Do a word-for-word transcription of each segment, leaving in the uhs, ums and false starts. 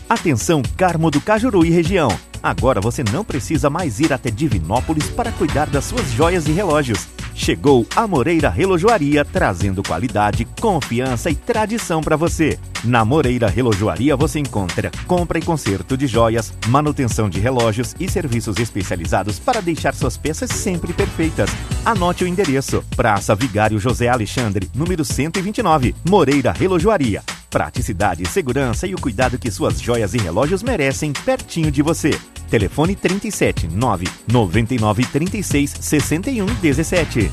Atenção, Carmo do Cajuru e região. Agora você não precisa mais ir até Divinópolis para cuidar das suas joias e relógios. Chegou a Moreira Relojoaria, trazendo qualidade, confiança e tradição para você. Na Moreira Relojoaria você encontra compra e conserto de joias, manutenção de relógios e serviços especializados para deixar suas peças sempre perfeitas. Anote o endereço: Praça Vigário José Alexandre, número cento e vinte e nove, Moreira Relojoaria. Praticidade, segurança e o cuidado que suas joias e relógios merecem pertinho de você. Telefone trinta e sete, nove nove nove, trinta e seis, sessenta e um, dezessete.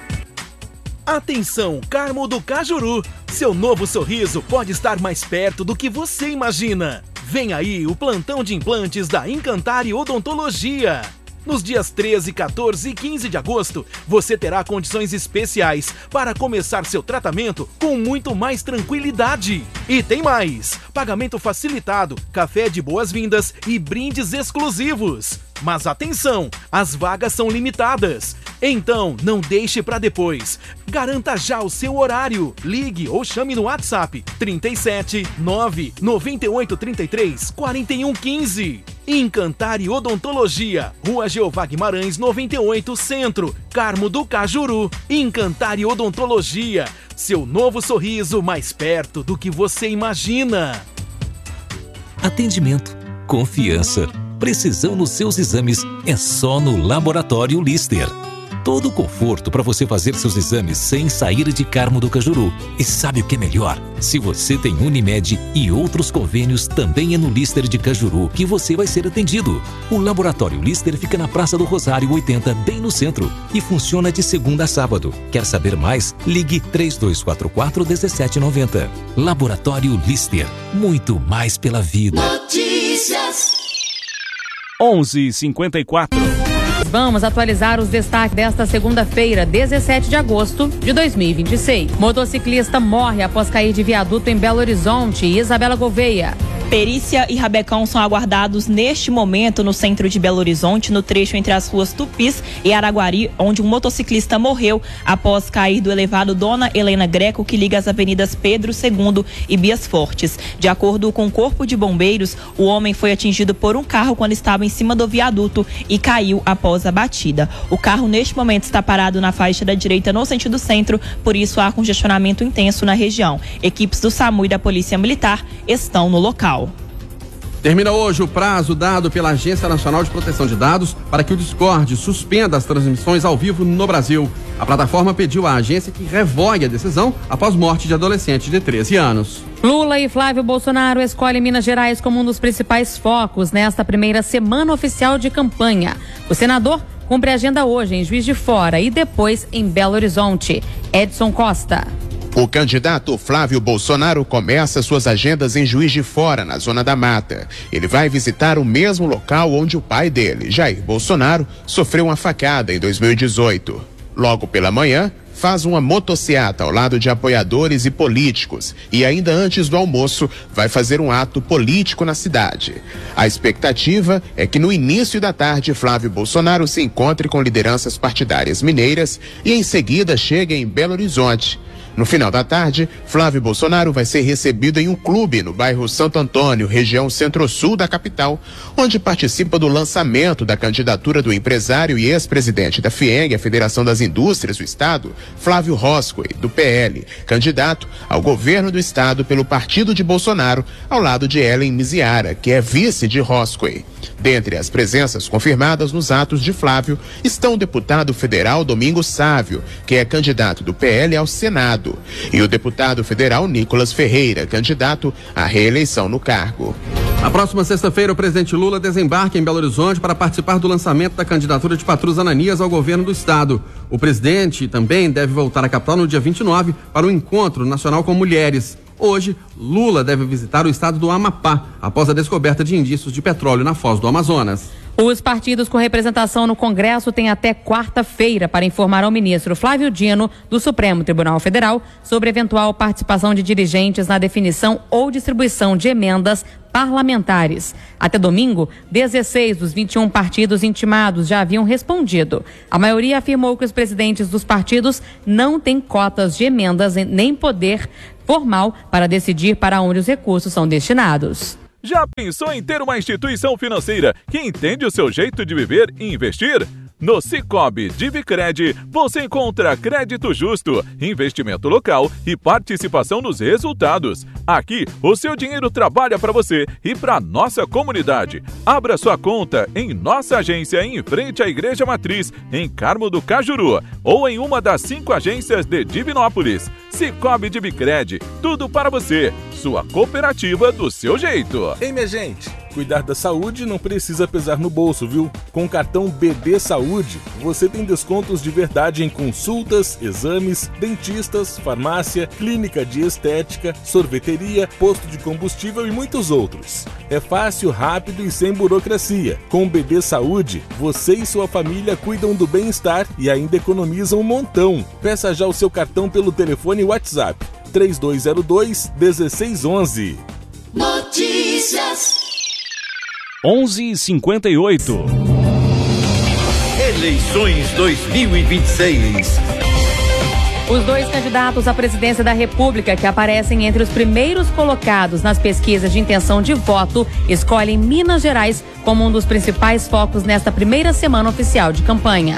Atenção, Carmo do Cajuru! Seu novo sorriso pode estar mais perto do que você imagina. Vem aí o plantão de implantes da Incantare Odontologia. Nos dias treze, quatorze e quinze de agosto, você terá condições especiais para começar seu tratamento com muito mais tranquilidade. E tem mais! Pagamento facilitado, café de boas-vindas e brindes exclusivos. Mas atenção, as vagas são limitadas. Então, não deixe para depois. Garanta já o seu horário. Ligue ou chame no WhatsApp trinta e sete, nove nove oito, trinta e três, quarenta e um, quinze. Incantare Odontologia, Rua Jeová Guimarães, noventa e oito, Centro, Carmo do Cajuru. Incantare Odontologia, seu novo sorriso mais perto do que você imagina. Atendimento, confiança, precisão nos seus exames é só no Laboratório Lister. Todo o conforto para você fazer seus exames sem sair de Carmo do Cajuru. E sabe o que é melhor? Se você tem Unimed e outros convênios, também é no Lister de Cajuru que você vai ser atendido. O Laboratório Lister fica na Praça do Rosário oitenta, bem no centro, e funciona de segunda a sábado. Quer saber mais? Ligue três dois quatro quatro, um sete nove zero. Laboratório Lister, muito mais pela vida. Notícias onze e cinquenta e quatro. Vamos atualizar os destaques desta segunda-feira, dezessete de agosto de dois mil e vinte e seis. Motociclista morre após cair de viaduto em Belo Horizonte. Isabela Gouveia. Perícia e rabecão são aguardados neste momento no centro de Belo Horizonte, no trecho entre as ruas Tupis e Araguari, onde um motociclista morreu após cair do elevado Dona Helena Greco, que liga as avenidas Pedro segundo e Bias Fortes. De acordo com o Corpo de Bombeiros, o homem foi atingido por um carro quando estava em cima do viaduto e caiu após a batida. O carro neste momento está parado na faixa da direita no sentido centro, por isso há congestionamento intenso na região. Equipes do SAMU e da Polícia Militar estão no local. Termina hoje o prazo dado pela Agência Nacional de Proteção de Dados para que o Discord suspenda as transmissões ao vivo no Brasil. A plataforma pediu à agência que revogue a decisão após morte de adolescente de treze anos. Lula e Flávio Bolsonaro escolhem Minas Gerais como um dos principais focos nesta primeira semana oficial de campanha. O senador cumpre a agenda hoje em Juiz de Fora e depois em Belo Horizonte. Edson Costa. O candidato Flávio Bolsonaro começa suas agendas em Juiz de Fora, na Zona da Mata. Ele vai visitar o mesmo local onde o pai dele, Jair Bolsonaro, sofreu uma facada em dois mil e dezoito. Logo pela manhã, faz uma motociata ao lado de apoiadores e políticos e ainda antes do almoço vai fazer um ato político na cidade. A expectativa é que no início da tarde Flávio Bolsonaro se encontre com lideranças partidárias mineiras e em seguida chegue em Belo Horizonte. No final da tarde, Flávio Bolsonaro vai ser recebido em um clube no bairro Santo Antônio, região centro-sul da capital, onde participa do lançamento da candidatura do empresário e ex-presidente da FIENG, a Federação das Indústrias do Estado, Flávio Roscoe, do P L, candidato ao governo do Estado pelo partido de Bolsonaro, ao lado de Ellen Miziara, que é vice de Roscoe. Dentre as presenças confirmadas nos atos de Flávio estão o deputado federal Domingos Sávio, que é candidato do P L ao Senado, e o deputado federal Nicolas Ferreira, candidato à reeleição no cargo. Na próxima sexta-feira, o presidente Lula desembarca em Belo Horizonte para participar do lançamento da candidatura de Patrus Ananias ao governo do estado. O presidente também deve voltar à capital no dia vinte e nove para o Encontro Nacional com Mulheres. Hoje, Lula deve visitar o estado do Amapá, após a descoberta de indícios de petróleo na Foz do Amazonas. Os partidos com representação no Congresso têm até quarta-feira para informar ao ministro Flávio Dino, do Supremo Tribunal Federal, sobre eventual participação de dirigentes na definição ou distribuição de emendas parlamentares. Até domingo, dezesseis dos vinte e um partidos intimados já haviam respondido. A maioria afirmou que os presidentes dos partidos não têm cotas de emendas nem poder formal para decidir para onde os recursos são destinados. Já pensou em ter uma instituição financeira que entende o seu jeito de viver e investir? No Sicoob Divicred, você encontra crédito justo, investimento local e participação nos resultados. Aqui, o seu dinheiro trabalha para você e para nossa comunidade. Abra sua conta em nossa agência em frente à Igreja Matriz, em Carmo do Cajuru, ou em uma das cinco agências de Divinópolis. Sicoob Divicred, tudo para você. Sua cooperativa do seu jeito. Ei, minha gente, cuidar da saúde não precisa pesar no bolso, viu? Com o cartão B D Saúde, você tem descontos de verdade em consultas, exames, dentistas, farmácia, clínica de estética, sorveteria, posto de combustível e muitos outros. É fácil, rápido e sem burocracia. Com o B D Saúde, você e sua família cuidam do bem-estar e ainda economizam um montão. Peça já o seu cartão pelo telefone e WhatsApp três dois zero dois, um seis um um. Notícias. onze e cinquenta e oito. Eleições dois mil e vinte e seis. Os dois candidatos à presidência da República que aparecem entre os primeiros colocados nas pesquisas de intenção de voto escolhem Minas Gerais como um dos principais focos nesta primeira semana oficial de campanha.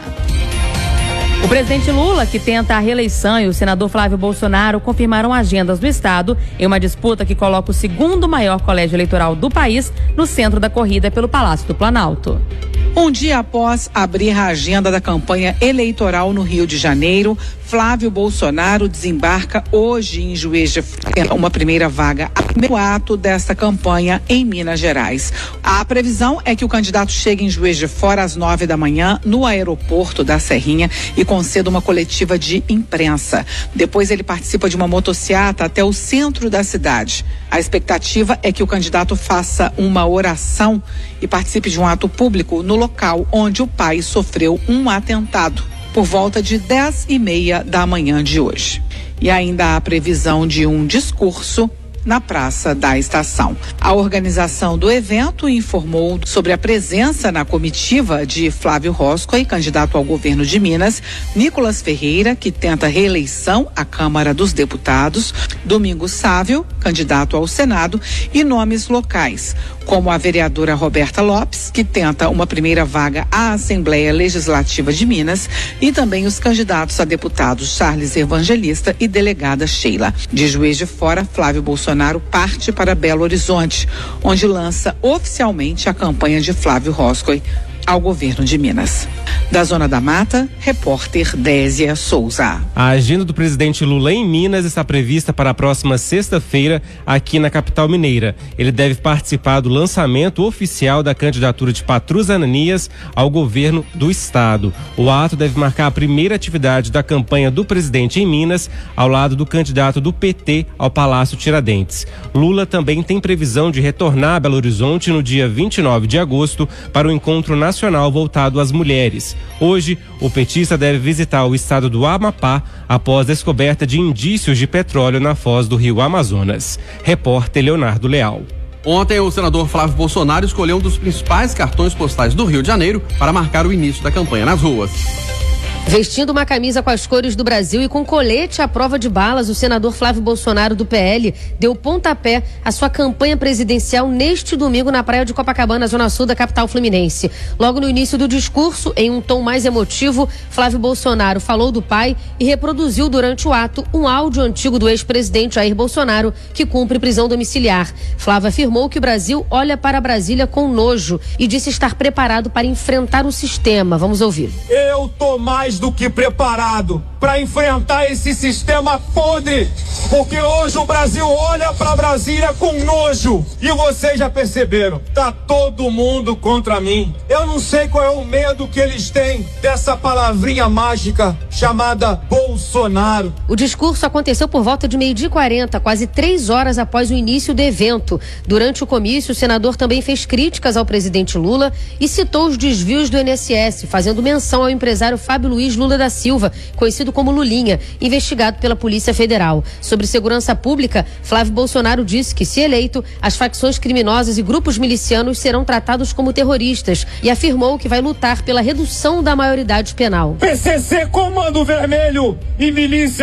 O presidente Lula, que tenta a reeleição, e o senador Flávio Bolsonaro confirmaram agendas do estado em uma disputa que coloca o segundo maior colégio eleitoral do país no centro da corrida pelo Palácio do Planalto. Um dia após abrir a agenda da campanha eleitoral no Rio de Janeiro, Flávio Bolsonaro desembarca hoje em Juiz de Fora, uma primeira vaga, primeiro ato desta campanha em Minas Gerais. A previsão é que o candidato chegue em Juiz de Fora às nove da manhã no aeroporto da Serrinha e conceda uma coletiva de imprensa. Depois ele participa de uma motociata até o centro da cidade. A expectativa é que o candidato faça uma oração e participe de um ato público no local onde o pai sofreu um atentado, por volta de dez e meia da manhã de hoje. E ainda há previsão de um discurso na Praça da Estação. A organização do evento informou sobre a presença na comitiva de Flávio Roscoe, candidato ao governo de Minas, Nicolas Ferreira, que tenta reeleição à Câmara dos Deputados, Domingos Sávio, candidato ao Senado, e nomes locais, como a vereadora Roberta Lopes, que tenta uma primeira vaga à Assembleia Legislativa de Minas, e também os candidatos a deputados Charles Evangelista e delegada Sheila. De Juiz de Fora, Flávio Bolsonaro parte para Belo Horizonte, onde lança oficialmente a campanha de Flávio Roscoe ao governo de Minas. Da Zona da Mata, repórter Désia Souza. A agenda do presidente Lula em Minas está prevista para a próxima sexta-feira aqui na capital mineira. Ele deve participar do lançamento oficial da candidatura de Patrus Ananias ao governo do estado. O ato deve marcar a primeira atividade da campanha do presidente em Minas, ao lado do candidato do P T ao Palácio Tiradentes. Lula também tem previsão de retornar a Belo Horizonte no dia vinte e nove de agosto para o encontro nacional voltado às mulheres. Hoje, o petista deve visitar o estado do Amapá após descoberta de indícios de petróleo na foz do rio Amazonas. Repórter Leonardo Leal. Ontem, o senador Flávio Bolsonaro escolheu um dos principais cartões postais do Rio de Janeiro para marcar o início da campanha nas ruas. Vestindo uma camisa com as cores do Brasil e com colete à prova de balas, o senador Flávio Bolsonaro, do P L, deu pontapé à sua campanha presidencial neste domingo na praia de Copacabana, zona sul da capital fluminense. Logo no início do discurso, em um tom mais emotivo, Flávio Bolsonaro falou do pai e reproduziu durante o ato um áudio antigo do ex-presidente Jair Bolsonaro, que cumpre prisão domiciliar. Flávio afirmou que o Brasil olha para Brasília com nojo e disse estar preparado para enfrentar o sistema. Vamos ouvir. Eu tô mais do que preparado para enfrentar esse sistema podre, porque hoje o Brasil olha para Brasília com nojo e vocês já perceberam, tá todo mundo contra mim. Eu não sei qual é o medo que eles têm dessa palavrinha mágica chamada Bolsonaro. O discurso aconteceu por volta de meio-dia e quarenta, quase três horas após o início do evento. Durante o comício, o senador também fez críticas ao presidente Lula e citou os desvios do I N S S, fazendo menção ao empresário Fábio Luiz Lula da Silva, conhecido como Lulinha, investigado pela Polícia Federal. Sobre segurança pública, Flávio Bolsonaro disse que, se eleito, as facções criminosas e grupos milicianos serão tratados como terroristas e afirmou que vai lutar pela redução da maioridade penal. P C C, Comando Vermelho e milícias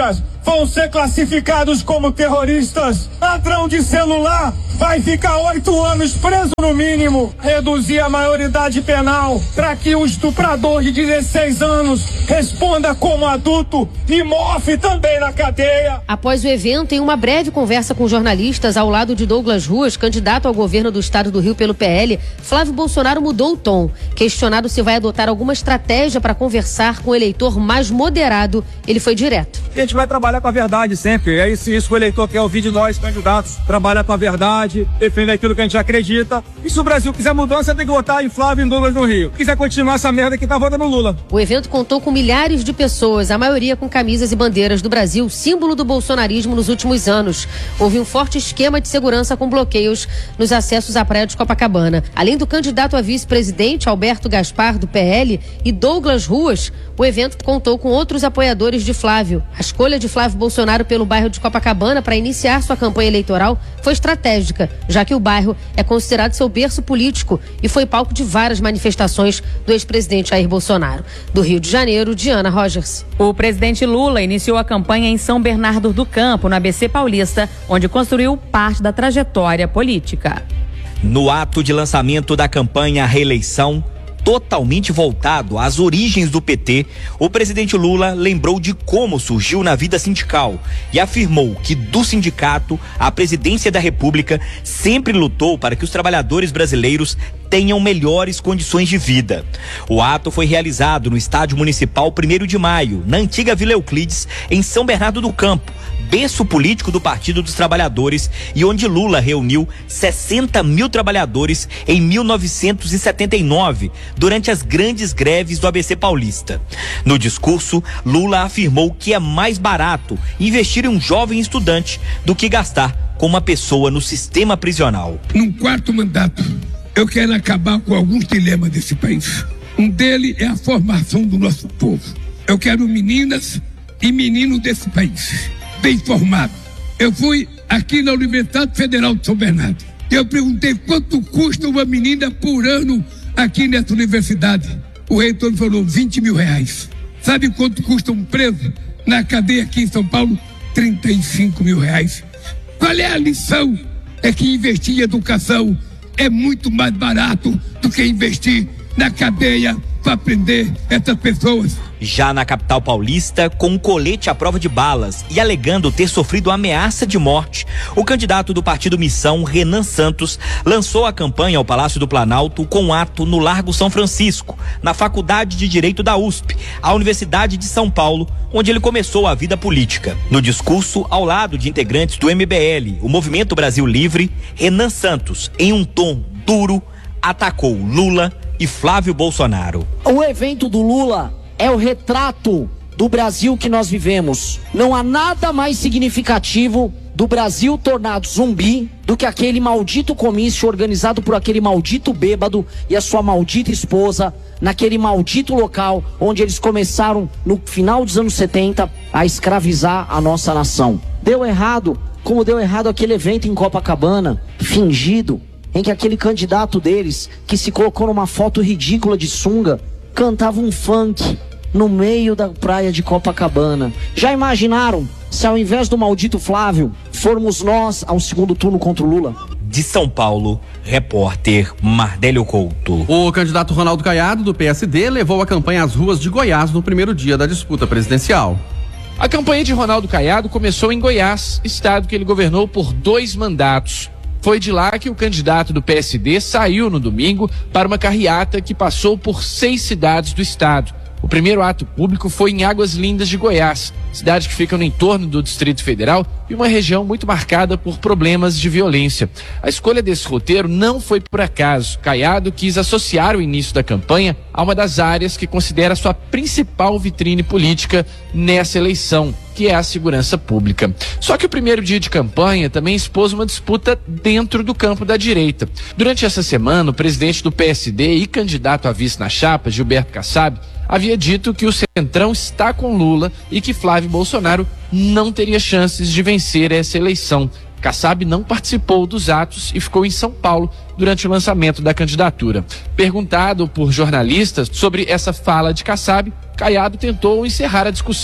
vão ser classificados como terroristas. Ladrão de celular vai ficar oito anos preso no mínimo. Reduzir a maioridade penal para que o estuprador de dezesseis anos responda como adulto e morre também na cadeia. Após o evento, em uma breve conversa com jornalistas ao lado de Douglas Ruas, candidato ao governo do estado do Rio pelo P L, Flávio Bolsonaro mudou o tom. Questionado se vai adotar alguma estratégia para conversar com o eleitor mais moderado, ele foi direto. A gente vai trabalhar com a verdade sempre. É isso, isso que o eleitor quer ouvir de nós, candidatos. Trabalhar com a verdade, defender aquilo que a gente acredita. E se o Brasil quiser mudança, tem que votar em Flávio e em Douglas no Rio. Se quiser continuar essa merda que tá votando no Lula. O evento contou com milhares de pessoas, a maioria com camisas e bandeiras do Brasil, símbolo do bolsonarismo nos últimos anos. Houve um forte esquema de segurança com bloqueios nos acessos à praia de Copacabana. Além do candidato a vice-presidente, Alberto Gaspar, do P L, e Douglas Ruas, o evento contou com outros apoiadores de Flávio. A escolha de Flávio Bolsonaro pelo bairro de Copacabana para iniciar sua campanha eleitoral foi estratégica, já que o bairro é considerado seu berço político e foi palco de várias manifestações do ex-presidente Jair Bolsonaro. Do Rio de Janeiro, Diana Rogers. O presidente Lula iniciou a campanha em São Bernardo do Campo, no A B C Paulista, onde construiu parte da trajetória política. No ato de lançamento da campanha Reeleição, totalmente voltado às origens do P T, o presidente Lula lembrou de como surgiu na vida sindical e afirmou que do sindicato à presidência da República sempre lutou para que os trabalhadores brasileiros tenham melhores condições de vida. O ato foi realizado no Estádio Municipal primeiro de maio, na antiga Vila Euclides, em São Bernardo do Campo, berço político do Partido dos Trabalhadores, e onde Lula reuniu sessenta mil trabalhadores em mil novecentos e setenta e nove, durante as grandes greves do A B C Paulista. No discurso, Lula afirmou que é mais barato investir em um jovem estudante do que gastar com uma pessoa no sistema prisional. Num quarto mandato, eu quero acabar com alguns dilemas desse país. Um deles é a formação do nosso povo. Eu quero meninas e meninos desse país bem formado. Eu fui aqui na Universidade Federal de São Bernardo. Eu perguntei quanto custa uma menina por ano aqui nessa universidade. O reitor falou vinte mil reais. Sabe quanto custa um preso na cadeia aqui em São Paulo? trinta e cinco mil reais. Qual é a lição? É que investir em educação é muito mais barato do que investir na cadeia para prender essas pessoas. Já na capital paulista, com um colete à prova de balas e alegando ter sofrido ameaça de morte, o candidato do Partido Missão, Renan Santos, lançou a campanha ao Palácio do Planalto com um ato no Largo São Francisco, na Faculdade de Direito da U S P, a Universidade de São Paulo, onde ele começou a vida política. No discurso, ao lado de integrantes do M B L, o Movimento Brasil Livre, Renan Santos, em um tom duro, atacou Lula e Flávio Bolsonaro. O evento do Lula é o retrato do Brasil que nós vivemos. Não há nada mais significativo do Brasil tornado zumbi do que aquele maldito comício organizado por aquele maldito bêbado e a sua maldita esposa naquele maldito local onde eles começaram no final dos anos setenta a escravizar a nossa nação. Deu errado, como deu errado aquele evento em Copacabana, fingido, em que aquele candidato deles, que se colocou numa foto ridícula de sunga, cantava um funk no meio da praia de Copacabana. Já imaginaram se ao invés do maldito Flávio, formos nós ao segundo turno contra o Lula? De São Paulo, repórter Mardélio Couto. O candidato Ronaldo Caiado, do P S D, levou a campanha às ruas de Goiás no primeiro dia da disputa presidencial. A campanha de Ronaldo Caiado começou em Goiás, estado que ele governou por dois mandatos. Foi de lá que o candidato do P S D saiu no domingo para uma carreata que passou por seis cidades do estado. O primeiro ato público foi em Águas Lindas de Goiás, cidade que fica no entorno do Distrito Federal e uma região muito marcada por problemas de violência. A escolha desse roteiro não foi por acaso. Caiado quis associar o início da campanha a uma das áreas que considera sua principal vitrine política nessa eleição, que é a segurança pública. Só que o primeiro dia de campanha também expôs uma disputa dentro do campo da direita. Durante essa semana, o presidente do P S D e candidato a vice na chapa, Gilberto Kassab, havia dito que o Centrão está com Lula e que Flávio Bolsonaro não teria chances de vencer essa eleição. Kassab não participou dos atos e ficou em São Paulo durante o lançamento da candidatura. Perguntado por jornalistas sobre essa fala de Kassab, Caiado tentou encerrar a discussão.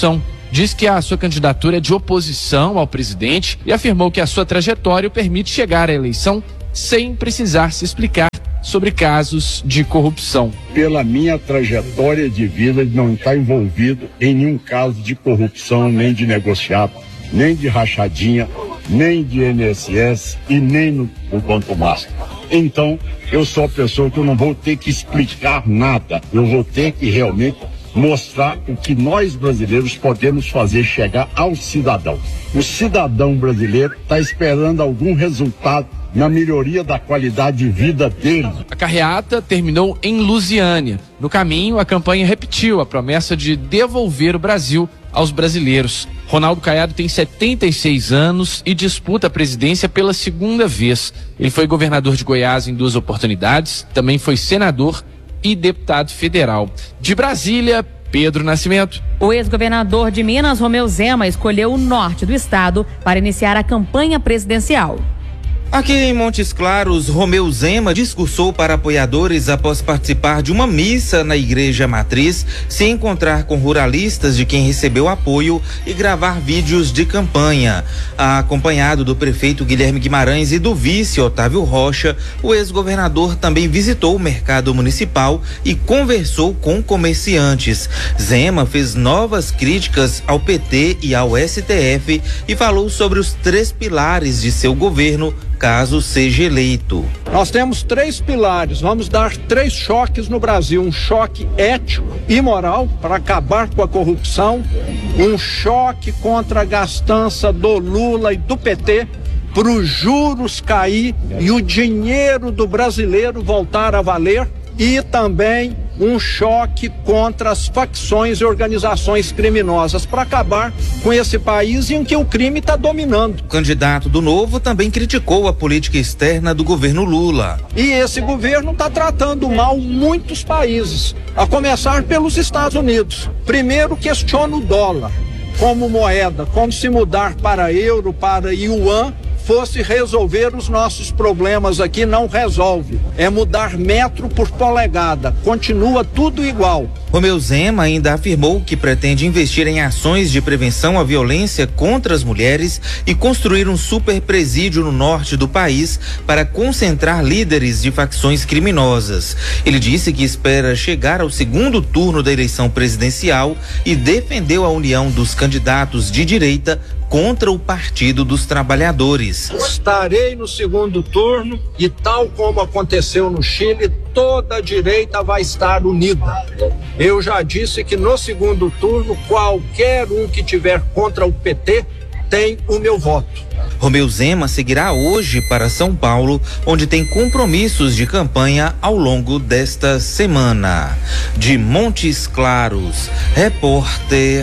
diz que a sua candidatura é de oposição ao presidente e afirmou que a sua trajetória o permite chegar à eleição sem precisar se explicar sobre casos de corrupção. Pela minha trajetória de vida, não está envolvido em nenhum caso de corrupção, nem de negociado, nem de rachadinha, nem de I N S S e nem no, no Banco Master. Então, eu sou a pessoa que eu não vou ter que explicar nada, eu vou ter que realmente mostrar o que nós brasileiros podemos fazer chegar ao cidadão. O cidadão brasileiro está esperando algum resultado na melhoria da qualidade de vida dele. A carreata terminou em Lusiânia. No caminho, a campanha repetiu a promessa de devolver o Brasil aos brasileiros. Ronaldo Caiado tem setenta e seis anos e disputa a presidência pela segunda vez. Ele foi governador de Goiás em duas oportunidades, também foi senador e deputado federal. De Brasília, Pedro Nascimento. O ex-governador de Minas, Romeu Zema, escolheu o norte do estado para iniciar a campanha presidencial. Aqui em Montes Claros, Romeu Zema discursou para apoiadores após participar de uma missa na Igreja Matriz, se encontrar com ruralistas de quem recebeu apoio e gravar vídeos de campanha. Acompanhado do prefeito Guilherme Guimarães e do vice Otávio Rocha, o ex-governador também visitou o mercado municipal e conversou com comerciantes. Zema fez novas críticas ao P T e ao S T F e falou sobre os três pilares de seu governo, caso seja eleito. Nós temos três pilares, vamos dar três choques no Brasil: um choque ético e moral para acabar com a corrupção, um choque contra a gastança do Lula e do P T para os juros cair e o dinheiro do brasileiro voltar a valer, e também um choque contra as facções e organizações criminosas para acabar com esse país em que o crime está dominando. O candidato do Novo também criticou a política externa do governo Lula. E esse governo está tratando mal muitos países, a começar pelos Estados Unidos. Primeiro, questiona o dólar como moeda, como se mudar para euro, para yuan, fosse resolver os nossos problemas aqui. Não resolve, é mudar metro por polegada, continua tudo igual. Romeu Zema ainda afirmou que pretende investir em ações de prevenção à violência contra as mulheres e construir um super presídio no norte do país para concentrar líderes de facções criminosas. Ele disse que espera chegar ao segundo turno da eleição presidencial e defendeu a união dos candidatos de direita contra o Partido dos Trabalhadores. Estarei no segundo turno e, tal como aconteceu no Chile, toda a direita vai estar unida. Eu já disse que no segundo turno, qualquer um que tiver contra o P T tem o meu voto. Romeu Zema seguirá hoje para São Paulo, onde tem compromissos de campanha ao longo desta semana. De Montes Claros, repórter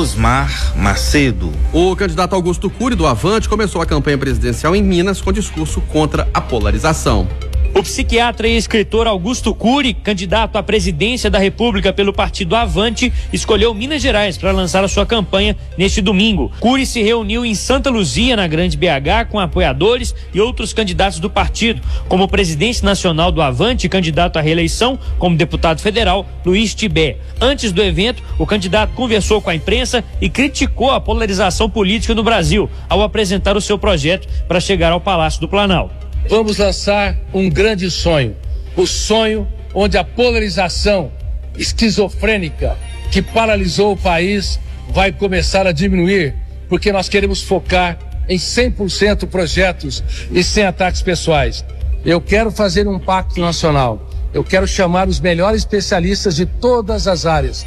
Osmar Macedo. O candidato Augusto Cury, do Avante, começou a campanha presidencial em Minas com discurso contra a polarização. O psiquiatra e escritor Augusto Cury, candidato à presidência da República pelo partido Avante, escolheu Minas Gerais para lançar a sua campanha neste domingo. Cury se reuniu em Santa Luzia, na Grande B H, com apoiadores e outros candidatos do partido, como o presidente nacional do Avante e candidato à reeleição como deputado federal, Luiz Tibé. Antes do evento, o candidato conversou com a imprensa e criticou a polarização política no Brasil ao apresentar o seu projeto para chegar ao Palácio do Planalto. Vamos lançar um grande sonho, o sonho onde a polarização esquizofrênica que paralisou o país vai começar a diminuir, porque nós queremos focar em cem por cento projetos e sem ataques pessoais. Eu quero fazer um pacto nacional, eu quero chamar os melhores especialistas de todas as áreas,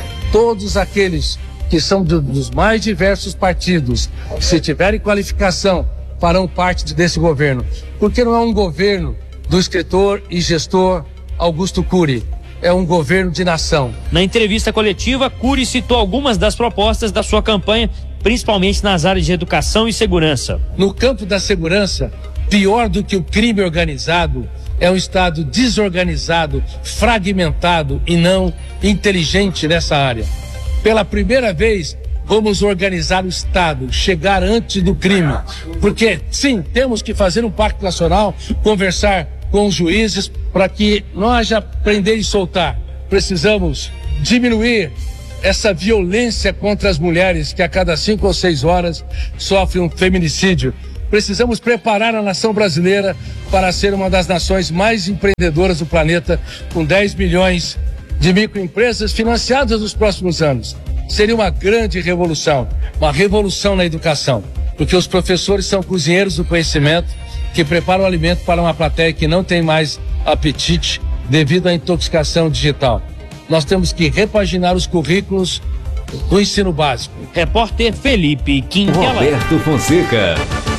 todos aqueles que são do, dos mais diversos partidos, se tiverem qualificação, farão parte desse governo, porque não é um governo do escritor e gestor Augusto Cury, é um governo de nação. Na entrevista coletiva, Cury citou algumas das propostas da sua campanha, principalmente nas áreas de educação e segurança. No campo da segurança, pior do que o crime organizado é um Estado desorganizado, fragmentado e não inteligente nessa área. Pela primeira vez, vamos organizar o Estado, chegar antes do crime, porque sim, temos que fazer um pacto nacional, conversar com os juízes para que não haja prender e soltar. Precisamos diminuir essa violência contra as mulheres que a cada cinco ou seis horas sofrem um feminicídio. Precisamos preparar a nação brasileira para ser uma das nações mais empreendedoras do planeta, com dez milhões de microempresas financiadas nos próximos anos. Seria uma grande revolução, uma revolução na educação, porque os professores são cozinheiros do conhecimento que preparam o alimento para uma plateia que não tem mais apetite devido à intoxicação digital. Nós temos que repaginar os currículos do ensino básico. Repórter Felipe Quintela. Roberto Fonseca.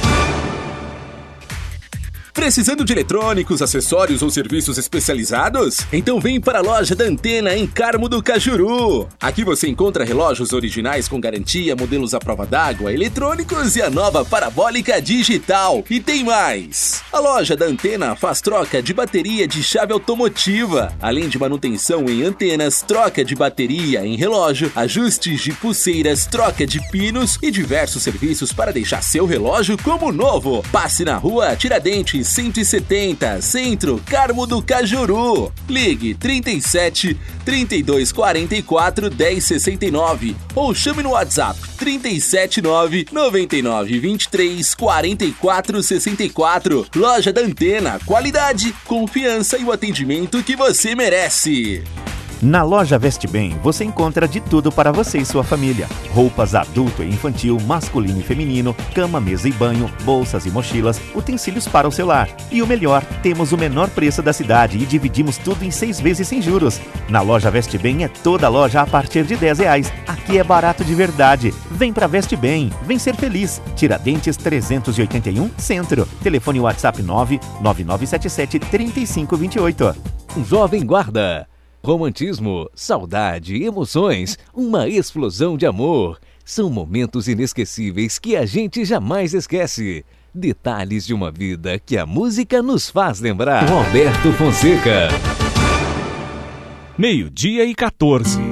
Precisando de eletrônicos, acessórios ou serviços especializados? Então vem para a loja da Antena em Carmo do Cajuru. Aqui você encontra relógios originais com garantia, modelos à prova d'água, eletrônicos e a nova parabólica digital. E tem mais! A loja da Antena faz troca de bateria de chave automotiva, além de manutenção em antenas, troca de bateria em relógio, ajustes de pulseiras, troca de pinos e diversos serviços para deixar seu relógio como novo. Passe na rua Tiradentes cento e setenta, Centro, Carmo do Cajuru. Ligue trinta e sete, trinta e dois quarenta e quatro, dez sessenta e nove ou chame no WhatsApp trinta e sete nove, noventa e nove, vinte e três, quarenta e quatro, sessenta e quatro. Loja da Antena, qualidade, confiança e o atendimento que você merece. Na loja Veste Bem, você encontra de tudo para você e sua família. Roupas adulto e infantil, masculino e feminino, cama, mesa e banho, bolsas e mochilas, utensílios para o celular. E o melhor, temos o menor preço da cidade e dividimos tudo em seis vezes sem juros. Na loja Veste Bem é toda loja a partir de dez reais. Aqui é barato de verdade. Vem pra Veste Bem, vem ser feliz. Tiradentes trezentos e oitenta e um, Centro. Telefone WhatsApp nove nove nove sete sete, três cinco dois oito. Jovem Guarda. Romantismo, saudade, emoções, uma explosão de amor. São momentos inesquecíveis que a gente jamais esquece. Detalhes de uma vida que a música nos faz lembrar. Roberto Fonseca. Meio-dia e quatorze.